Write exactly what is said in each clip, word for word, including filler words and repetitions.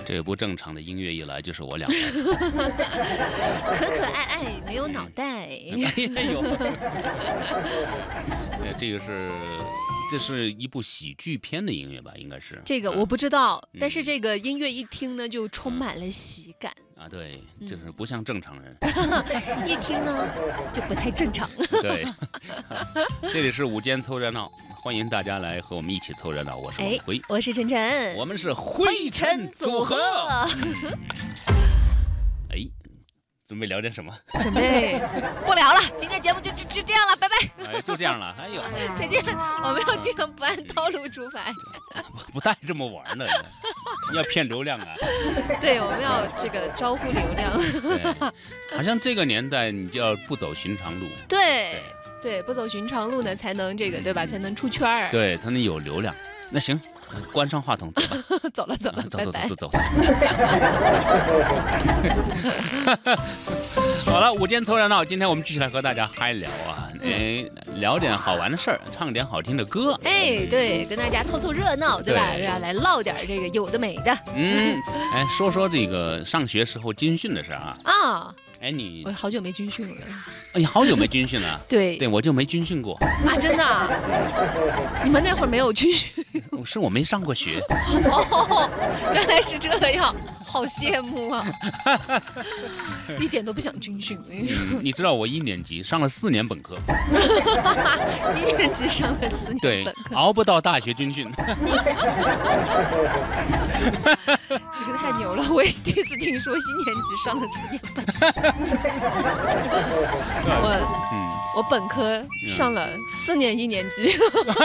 这不正常的音乐一来就是我两个， 可可爱爱没有脑袋。 哎呦，这个是这是一部喜剧片的音乐吧？应该是这个我不知道，嗯、但是这个音乐一听呢，就充满了喜感。 啊，对，就是不像正常人， 嗯、一听呢就不太正常。 对，这里是午间凑热闹，欢迎大家来和我们一起凑热闹。我是王辉， 我是晨晨， 我们是灰尘组合。哎，准备聊点什么？ 准备不聊了，今天节目就就就这样了，拜拜。 哎，就这样了。哎呦， 再见！我们要尽量不按套路出牌， 不带这么玩的，要骗流量啊。 对，我们要这个招呼流量。 对，好像这个年代你就要不走寻常路。 对对，不走寻常路呢，才能这个对吧？才能出圈儿。 对，才能有流量。那行。关上话筒，走吧。 走了走了， 走拜拜。 走走走走。好了，午间凑热闹，今天我们继续来和大家嗨聊啊，哎，聊点好玩的事儿，唱点好听的歌。 哎，对，跟大家凑凑热闹，对吧？对吧？来唠点这个有的没的。 嗯，哎，说说这个上学时候军训的事啊。 啊。 哎，你我好久没军训了。 你好久没军训了？ 对， 对我就没军训过啊，真的、啊？你们那会儿没有军训？ 是我没上过学。 哦，原来是这样，好羡慕啊！一点都不想军训。 嗯、你知道我一年级上了四年本科。 一年级上了四年对本科， 熬不到大学军训。 这个太牛了，我也是第一次听说一年级上了四年本科。我嗯，我本科上了四年一年级。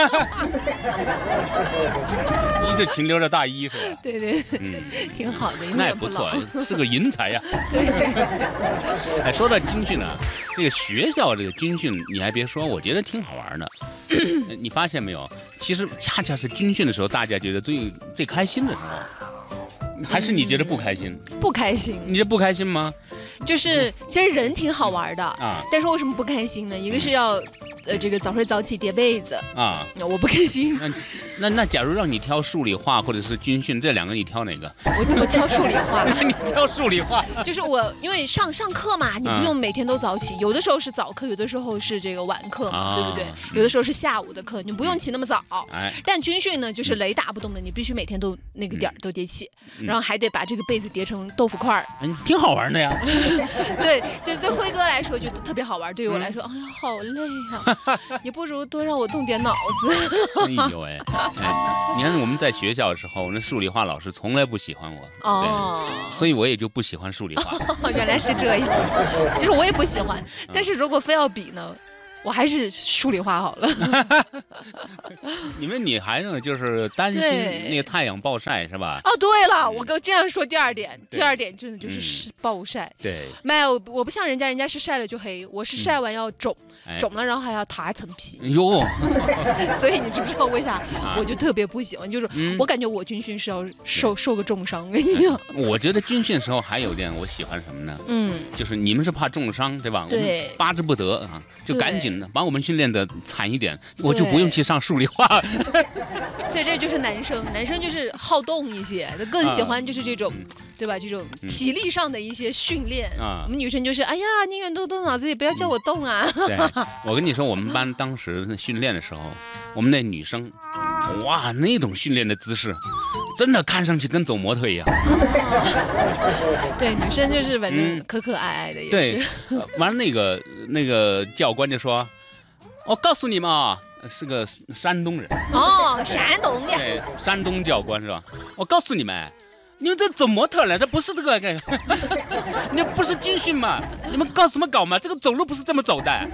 一直停留着大一是吧？ 对对对，嗯，挺好的， 那也不错，是个人才呀。 对。 哎，说到军训呢，这个学校这个军训，你还别说，我觉得挺好玩的。你发现没有？其实恰恰是军训的时候，大家觉得最最开心的时候。还是你觉得不开心？ 嗯、不开心。 你觉得不开心吗？ 就是其实人挺好玩的啊， 但是为什么不开心呢？一个是要呃这个早睡早起叠被子啊， 我不开心。 那那那假如让你挑数理化或者是军训这两个，你挑哪个？ 我我挑数理化。 你挑数理化？ 就是我因为上上课嘛，你不用每天都早起，有的时候是早课，有的时候是这个晚课嘛，啊、对不对？有的时候是下午的课，你不用起那么早。 哎， 但军训呢，就是雷打不动的，你必须每天都那个点儿都得起。嗯，然后还得把这个被子叠成豆腐块儿， 嗯，挺好玩的呀。 对，就是对辉哥来说就特别好玩，对于我来说，嗯、哎呀，好累呀，也不如多让我动点脑子。 哎呦哎，哎，你看我们在学校的时候，那数理化老师从来不喜欢我，哦，所以我也就不喜欢数理化。 哦，原来是这样，其实我也不喜欢，但是如果非要比呢？我还是数理化好了。 你们女孩子就是担心那个太阳暴晒是吧？ 哦，对了，我刚这样说第二点，第二点真的就是暴晒。 对， 没有，我不像人家，人家是晒了就黑，我是晒完要肿， 嗯、 肿了然后还要塌一层皮。 哟， 所以你知不知道为啥我就特别不喜欢？就是我感觉我军训是要受受个重伤。我跟你讲， 我觉得军训的时候还有点我喜欢什么呢？嗯，就是你们是怕重伤对吧？ 对， 我们巴之不得啊，就赶紧。把我们训练的惨一点，我就不用去上数理化。 所以这就是男生，男生就是好动一些，更喜欢就是这种，啊、对吧？这种体力上的一些训练。啊、我们女生就是，哎呀，宁愿多动脑子，也不要叫我动啊。 对，我跟你说，我们班当时训练的时候，我们那女生，哇，那种训练的姿势，真的看上去跟走模特一样。 哦、对，女生就是反正可可爱爱的也是。 对，完了那个那个教官就说。我告诉你们啊，是个山东人哦，山东的， 对，山东教官是吧？我告诉你们，你们这走模特了，这不是这个，你不是军训嘛？你们搞什么搞嘛？这个走路不是这么走的。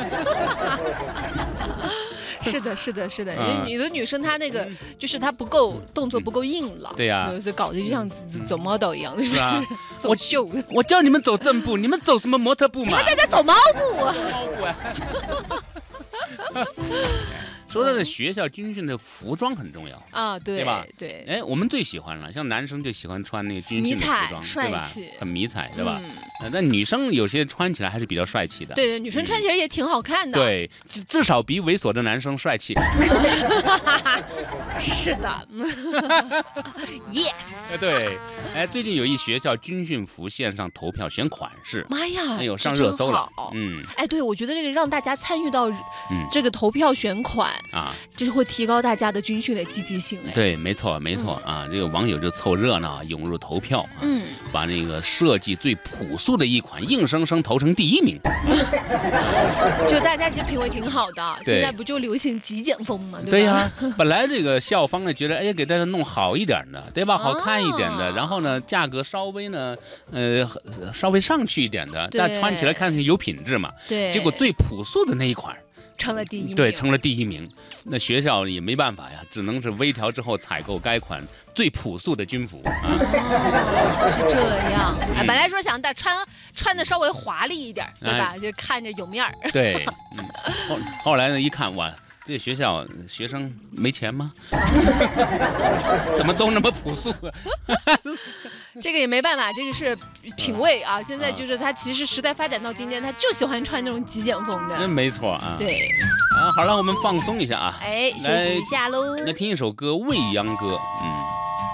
是的，是的，是的，因为有的女生她那个就是她不够动作不够硬朗， 对呀， 所以搞得就像走 model 一样， 是啊， 走秀。 我叫你们走正步，你们走什么模特步嘛？ 你们在这走猫步啊？ 猫步啊！ 说到这学校军训的服装很重要啊，对对吧？ 对， 哎，我们最喜欢了，像男生就喜欢穿那个军训的服装，对吧？很迷彩，对吧？嗯、那女生有些穿起来还是比较帅气的。 对对，女生穿起来也挺好看的。 嗯、对，至至少比猥琐的男生帅气。 是的，yes。 对，哎，最近有一学校军训服线上投票选款式， 妈呀， 哎呦，上热搜了。 嗯，哎，对，我觉得这个让大家参与到这个投票选款啊，就是会提高大家的军训的积极性。哎， 对，没错，没错、嗯、啊，这个网友就凑热闹，涌入投票，嗯，把那个设计最朴素的一款硬生生投成第一名。 就大家其实品味挺好的，现在不就流行极简风吗？ 对呀、啊，本来这个校方呢觉得，哎，给大家弄好一点的，对吧？好看一点的，啊、然后呢，价格稍微呢，呃，稍微上去一点的，但穿起来看上去有品质嘛。 对。 结果最朴素的那一款成了第一名。 对，成了第一名。那学校也没办法呀，只能是微调之后采购该款最朴素的军服啊。 哦，是这样。哎，本来说想带穿穿的稍微华丽一点，对吧？哎、就看着有面儿。 对，嗯、后后来呢，一看哇。这学校学生没钱吗？怎么都那么朴素啊？ 这个也没办法，这个是品味啊。现在就是他其实时代发展到今天，他就喜欢穿那种极简风的。 那没错啊。 对。 啊，好了，我们放松一下啊。 哎，休息一下喽。 来听一首歌《未央歌》，嗯。